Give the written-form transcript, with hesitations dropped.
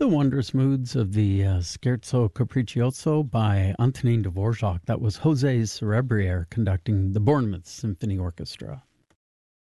The wondrous moods of the Scherzo Capriccioso by Antonin Dvorak. That was Jose Cerebriere conducting the Bournemouth Symphony Orchestra.